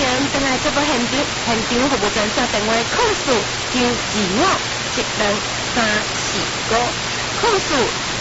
等来这部现场服务专线电话控诉9251234控诉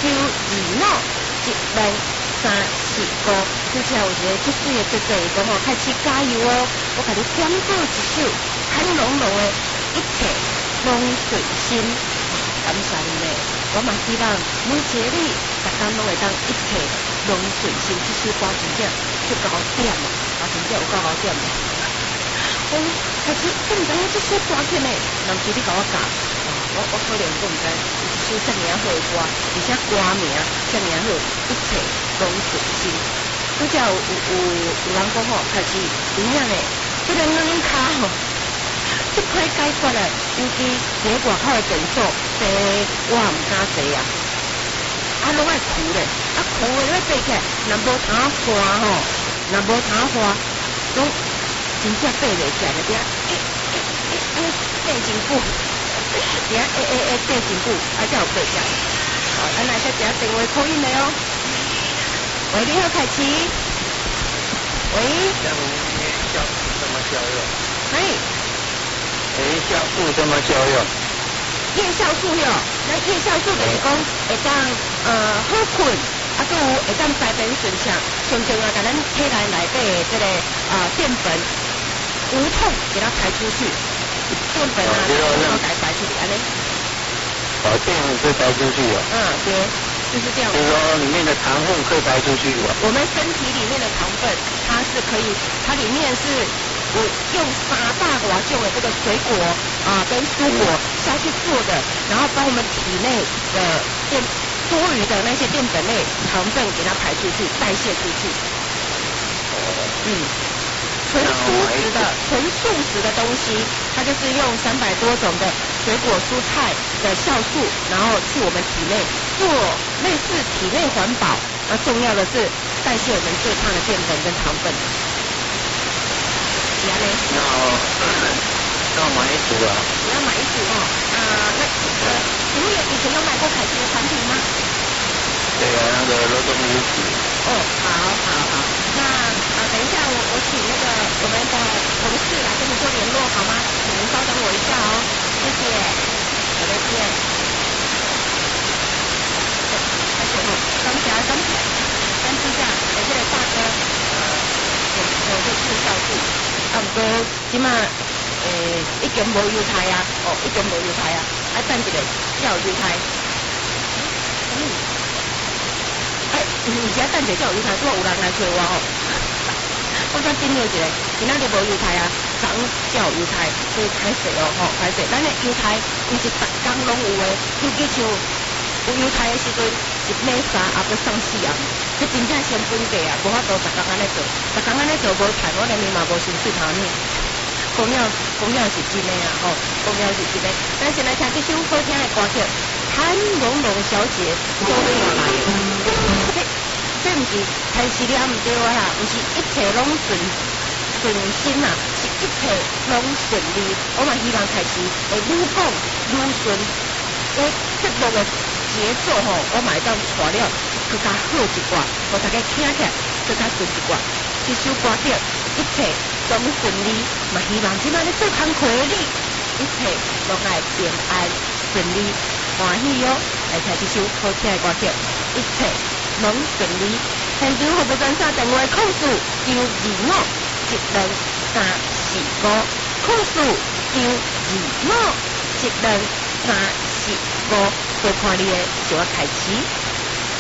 9251234。之前有一个这水的姐姐讲吼，开始加油哦！我给你点播一首很浓浓的一切拢顺心，感谢你嘞！我嘛希望每一个你，大家拢会当一切拢顺心。这首歌真正足够点啊，真正有够好点。我开始我唔知影这首歌曲呢，人是你甲我教，我可能都唔知，有一首遮尔好的歌，而且歌名遮尔好，一切拢顺心。拄则有人讲吼，开始有影呢，这个软脚吼，这块解决了，尤其伫外口的诊所，坐我唔敢坐啊，拢爱哭咧，哭的要坐起来，若无通花吼，若无通花，拢真正爬袂起来了，爬真久，爬真久，才有爬起来。好，咱来再一下电话扣印的哦。喂，你好，凯奇。喂。 像夜酵素怎么效用？ 嘿。 夜酵素怎么效用？ 夜酵素哟，咱夜酵素就是讲会当好困，还有会当排便顺畅，上重要甲咱体内内底的这个淀粉无痛给它排出去，淀粉啊，然后给它排出去，安尼。 把淀粉可以排出去哦。 对。就是这样。 就是说里面的糖分可以排出去吧？ 我们身体里面的糖分，它是可以，它里面是我用3大瓦种的这个水果跟蔬果下去做的，然后把我们体内的多余的那些淀粉类糖分给它排出去，代谢出去。纯素食的东西，它就是用300多种的水果蔬菜的酵素，然后去我们体内做类似体内环保。那重要的是代谢我们最胖的淀粉跟糖分。 那我买一组啊。 你要买一组哦。请问以前有买过凯奇的产品吗？ 对啊，那个罗东鱼子。 好。那等一下我请那个我们的同事来跟你做联络好吗？请您稍等我一下哦，谢谢。好的，谢谢。感谢。咱之下，这个大哥有这介绍素，不过即马已经无犹太啊，已经无犹太啊，等一个才有犹太。而且等者才有犹太，拄有人来找我吼。我再叮咾一下，今仔日无犹太啊，昨才有犹太，所以歹势哦，歹势。咱的犹太毋是逐工拢有诶，尤其像有犹太的时阵，1买3也要送4样，这真正成本价啊，无法度逐工安尼做，逐工安尼做无赚，我连面嘛无薪水通领。讲了是真的啊，讲了是真的。咱先来听这首好听的歌曲，潘龙龙小姐做咩来的？这不是开始了唔对啦，不是一切拢顺心啦，是一切拢顺利。我嘛希望开始会愈讲愈顺，节目的节奏我嘛会当带了更加好一寡，互大家听起来更加顺一寡。这首歌曲一切拢顺利，嘛希望即摆咧做工课的你，一切拢爱平安顺利欢喜哦。来听这首好听的歌曲，一切拢顺利。现场服务专线电话控诉9251234控诉9251234，就看你的小开始。